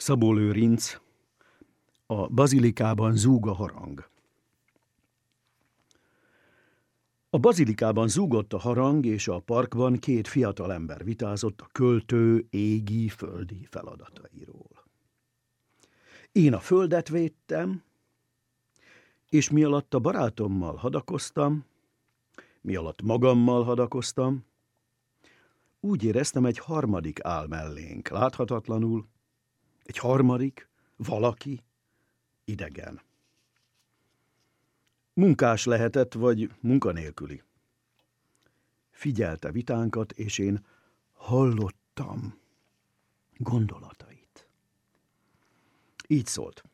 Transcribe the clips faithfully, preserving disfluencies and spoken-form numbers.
Szabó Lőrinc, a bazilikában zúg a harang. A bazilikában zúgott a harang, és a parkban két fiatal ember vitázott a költő égi, földi feladatairól. Én a földet védtem, és mi alatt a barátommal hadakoztam, mi alatt magammal hadakoztam, úgy éreztem, egy harmadik áll mellénk, láthatatlanul, egy harmadik, valaki, idegen. Munkás lehetett, vagy munkanélküli. Figyelte vitánkat, és én hallottam gondolatait. Így szólt.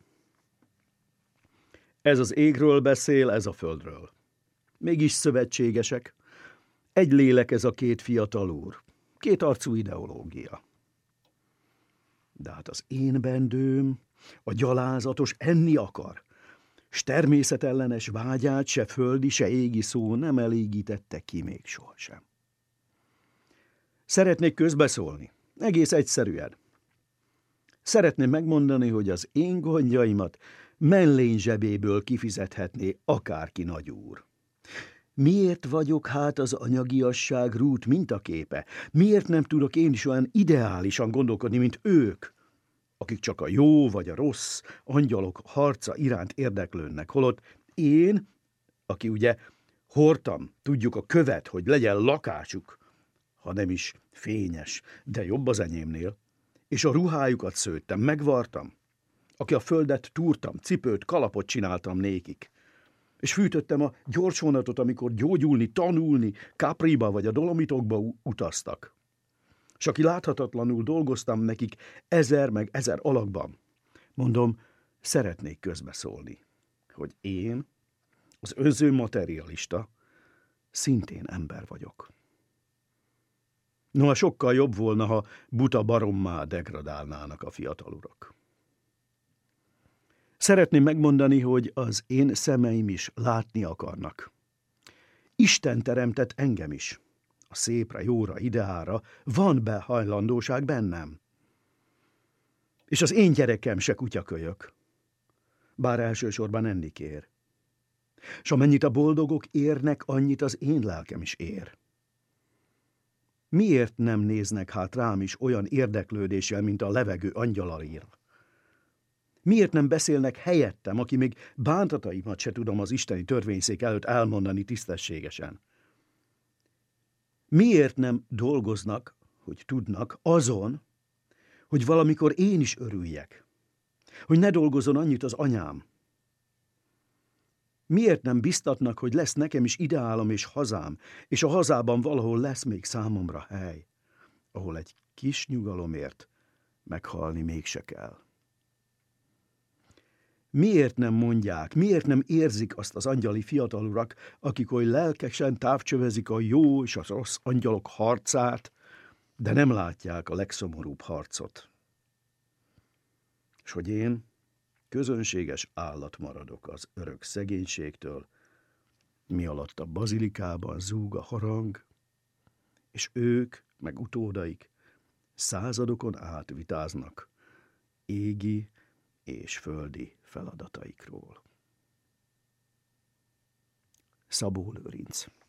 Ez az égről beszél, ez a földről. Mégis szövetségesek. Egy lélek ez a két fiatal úr. Két arcú ideológia. De hát az én bendőm, a gyalázatos enni akar, s természetellenes vágyát se földi, se égi szó nem elégítette ki még sohasem. Szeretnék közbeszólni, egész egyszerűen. Szeretném megmondani, hogy az én gondjaimat mellény zsebéből kifizethetné akárki nagyúr. Miért vagyok hát az anyagiasság rút mintaképe? Miért nem tudok én is olyan ideálisan gondolkodni, mint ők, akik csak a jó vagy a rossz angyalok harca iránt érdeklődnek, holott én, aki ugye hordtam, tudjuk a követ, hogy legyen lakásuk, ha nem is fényes, de jobb az enyémnél, és a ruhájukat szőttem, megvartam, aki a földet túrtam, cipőt, kalapot csináltam nékik, és fűtöttem a gyorsvonatot, amikor gyógyulni, tanulni, Capriba vagy a Dolomitokba utaztak. És aki láthatatlanul dolgoztam nekik ezer meg ezer alakban. Mondom, szeretnék közbeszólni, hogy én, az önző materialista, szintén ember vagyok. Noha sokkal jobb volna, ha buta barommá degradálnának a fiatal urak. Szeretném megmondani, hogy az én szemeim is látni akarnak. Isten teremtett engem is. A szépre, jóra, ideára van behajlandóság bennem. És az én gyerekem se kutyakölyök, bár elsősorban enni kér. S amennyit a boldogok érnek, annyit az én lelkem is ér. Miért nem néznek hát rám is olyan érdeklődéssel, mint a levegő angyalaira? Miért nem beszélnek helyettem, aki még bántataimat se tudom az isteni törvényszék előtt elmondani tisztességesen? Miért nem dolgoznak, hogy tudnak, azon, hogy valamikor én is örüljek, hogy ne dolgozzon annyit az anyám? Miért nem biztatnak, hogy lesz nekem is ideálom és hazám, és a hazában valahol lesz még számomra hely, ahol egy kis nyugalomért meghalni mégse kell? Miért nem mondják, miért nem érzik azt az angyali fiatalurak, akik oly lelkesen távcsövezik a jó és a rossz angyalok harcát, de nem látják a legszomorúbb harcot? És hogy én közönséges állat maradok az örök szegénységtől, mi alatt a bazilikában zúg a harang, és ők, meg utódaik századokon át vitáznak égi és földi feladataikról. Szabó Lőrinc.